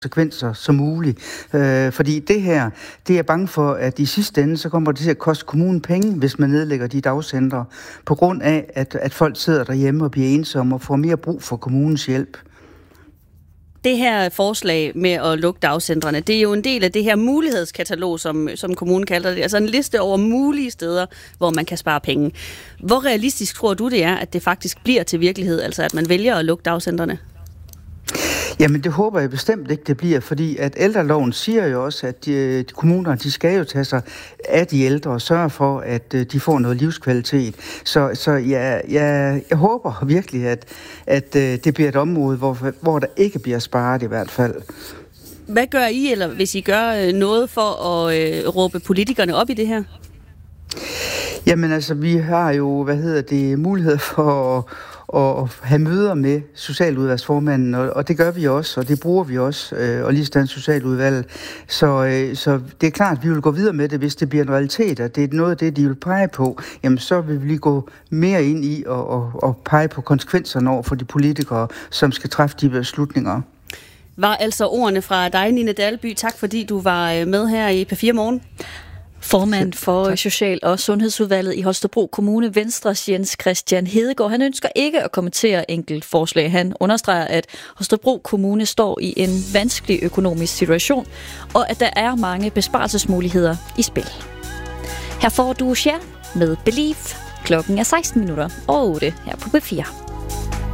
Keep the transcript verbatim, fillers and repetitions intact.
konsekvenser som muligt. Øh, fordi det her, det er bange for, at i sidste ende, så kommer det til at koste kommunen penge, hvis man nedlægger de dagcentre, på grund af, at, at folk sidder derhjemme og bliver ensomme og får mere brug for kommunens hjælp. Det her forslag med at lukke dagcentrene, det er jo en del af det her mulighedskatalog, som, som kommunen kalder det. Altså en liste over mulige steder, hvor man kan spare penge. Hvor realistisk tror du det er, at det faktisk bliver til virkelighed, altså at man vælger at lukke dagcentrene? Jamen det håber jeg bestemt ikke, det bliver, fordi at ældreloven siger jo også, at de, de kommuner, de skal jo tage sig af de ældre og sørge for, at de får noget livskvalitet. Så, så jeg, jeg, jeg håber virkelig, at, at det bliver et område, hvor, hvor der ikke bliver sparet i hvert fald. Hvad gør I, eller hvis I gør noget for at øh, råbe politikerne op i det her? Jamen altså, vi har jo, hvad hedder det, mulighed for at og have møder med socialudvalgsformanden, og, og det gør vi også, og det bruger vi også, øh, og lige sådan socialudvalget. Så, øh, så det er klart, at vi vil gå videre med det, hvis det bliver en realitet, og det er noget af det, de vil pege på, jamen så vil vi lige gå mere ind i og, og, og pege på konsekvenserne over for de politikere, som skal træffe de beslutninger. Var altså ordene fra dig, Nina Dalby. Tak fordi du var med her i P fire Morgen. Formand for Social- og Sundhedsudvalget i Holstebro Kommune, Venstres Jens Christian Hedegaard, han ønsker ikke at kommentere enkelt forslag. Han understreger, at Holstebro Kommune står i en vanskelig økonomisk situation, og at der er mange besparelsesmuligheder i spil. Her får du Cher med Believe. Klokken er seksten minutter over otte her på P fire.